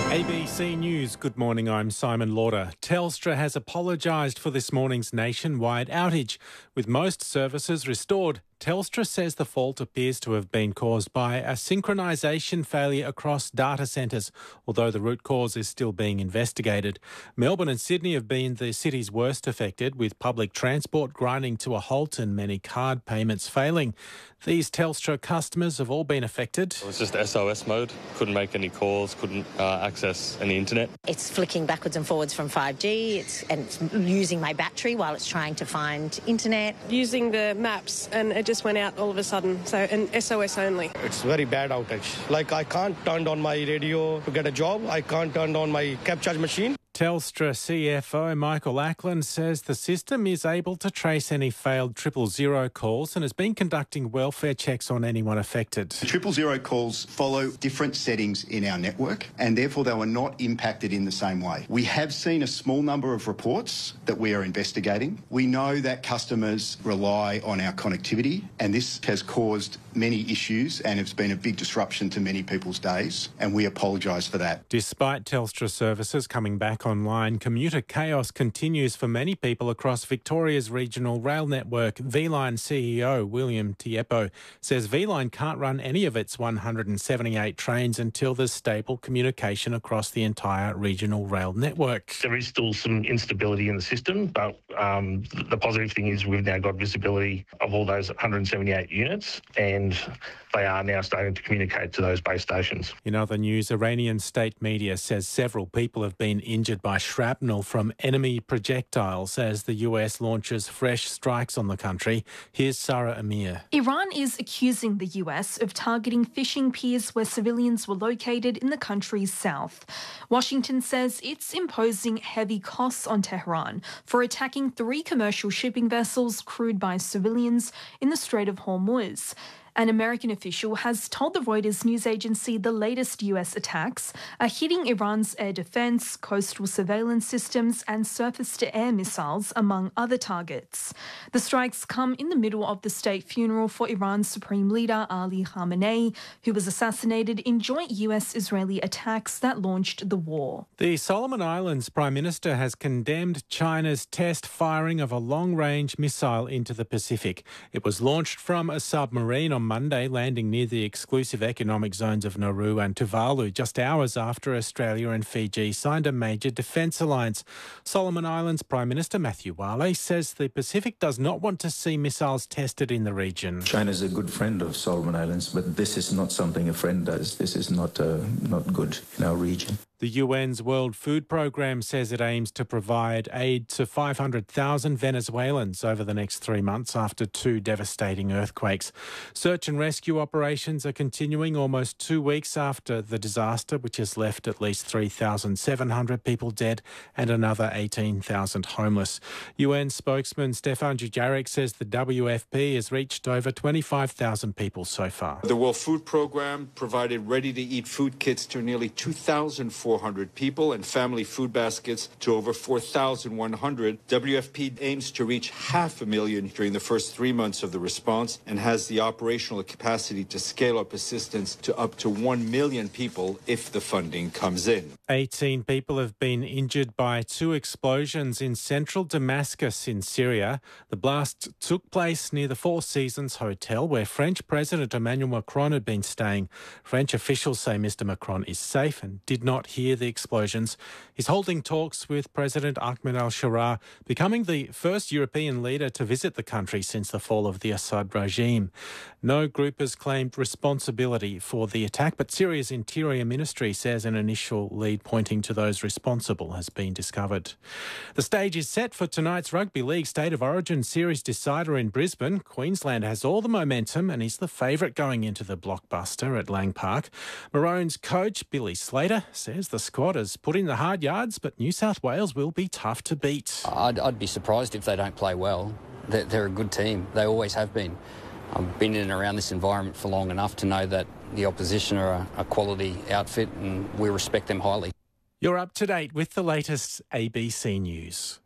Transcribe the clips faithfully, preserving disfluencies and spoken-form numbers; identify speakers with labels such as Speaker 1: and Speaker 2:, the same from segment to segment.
Speaker 1: A B C News, good morning, I'm Simon Lauder. Telstra has apologised for this morning's nationwide outage. With most services restored, Telstra says the fault appears to have been caused by a synchronisation failure across data centres, although the root cause is still being investigated. Melbourne and Sydney have been the cities worst affected, with public transport grinding to a halt and many card payments failing. These Telstra customers have all been affected.
Speaker 2: It was just S O S mode, couldn't make any calls, couldn't uh, access any internet.
Speaker 3: It's flicking backwards and forwards from five G, it's, and it's using my battery while it's trying to find internet.
Speaker 4: Using the maps, and it just went out all of a sudden, so an S O S only.
Speaker 5: It's very bad outage. Like, I can't turn on my radio to get a job, I can't turn on my cab charge machine.
Speaker 1: Telstra C F O Michael Ackland says the system is able to trace any failed triple zero calls and has been conducting welfare checks on anyone affected.
Speaker 6: Triple zero calls follow different settings in our network and therefore they were not impacted in the same way. We have seen a small number of reports that we are investigating. We know that customers rely on our connectivity and this has caused many issues and it's been a big disruption to many people's days, and we apologise for that.
Speaker 1: Despite Telstra services coming back online, commuter chaos continues for many people across Victoria's regional rail network. V-Line C E O William Tiepo says V-Line can't run any of its one hundred seventy-eight trains until there's stable communication across the entire regional rail network.
Speaker 7: There is still some instability in the system, but um, the positive thing is we've now got visibility of all those one hundred seventy-eight units, and they are now starting to communicate to those base stations.
Speaker 1: In other news, Iranian state media says several people have been injured by shrapnel from enemy projectiles as the U S launches fresh strikes on the country. Here's Sarah Amir.
Speaker 8: Iran is accusing the U S of targeting fishing piers where civilians were located in the country's south. Washington says it's imposing heavy costs on Tehran for attacking three commercial shipping vessels crewed by civilians in the Strait of Hormuz. An American official has told the Reuters news agency the latest U S attacks are hitting Iran's air defence, coastal surveillance systems and surface-to-air missiles, among other targets. The strikes come in the middle of the state funeral for Iran's Supreme Leader Ali Khamenei, who was assassinated in joint U S-Israeli attacks that launched the war.
Speaker 1: The Solomon Islands Prime Minister has condemned China's test firing of a long-range missile into the Pacific. It was launched from a submarine on Monday, landing near the exclusive economic zones of Nauru and Tuvalu just hours after Australia and Fiji signed a major defence alliance. Solomon Islands Prime Minister Matthew Wale says the Pacific does not want to see missiles tested in the region.
Speaker 9: China is a good friend of Solomon Islands, but this is not something a friend does. This is not uh, not good in our region.
Speaker 1: The U N's World Food Programme says it aims to provide aid to five hundred thousand Venezuelans over the next three months after two devastating earthquakes. Search and rescue operations are continuing almost two weeks after the disaster, which has left at least three thousand seven hundred people dead and another eighteen thousand homeless. U N spokesman Stefan Dujarric says the W F P has reached over twenty-five thousand people so far.
Speaker 10: The World Food Programme provided ready-to-eat food kits to nearly two thousand four hundred people and family food baskets to over four thousand one hundred. W F P aims to reach half a million during the first three months of the response and has the operational capacity to scale up assistance to up to one million people if the funding comes in.
Speaker 1: eighteen people have been injured by two explosions in central Damascus in Syria. The blast took place near the Four Seasons Hotel where French President Emmanuel Macron had been staying. French officials say Mister Macron is safe and did not hear the explosions. He's holding talks with President Ahmed al-Sharaa, becoming the first European leader to visit the country since the fall of the Assad regime. No group has claimed responsibility for the attack, but Syria's Interior Ministry says an initial lead pointing to those responsible has been discovered. The stage is set for tonight's Rugby League State of Origin Series decider in Brisbane. Queensland has all the momentum and is the favourite going into the blockbuster at Lang Park. Maroons coach Billy Slater says the squad has put in the hard yards, but New South Wales will be tough to beat.
Speaker 11: I'd, I'd be surprised if they don't play well. They're, they're a good team. They always have been. I've been in and around this environment for long enough to know that the opposition are a, a quality outfit and we respect them highly.
Speaker 1: You're up to date with the latest A B C News.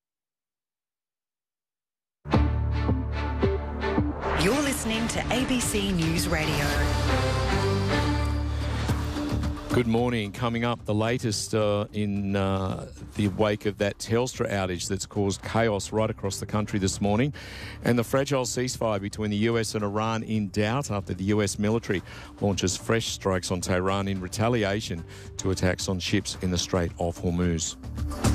Speaker 12: You're listening to A B C News Radio. Good morning. Coming up, the latest uh, in uh, the wake of that Telstra outage that's caused chaos right across the country this morning, and the fragile ceasefire between the U S and Iran in doubt after the U S military launches fresh strikes on Tehran in retaliation to attacks on ships in the Strait of Hormuz.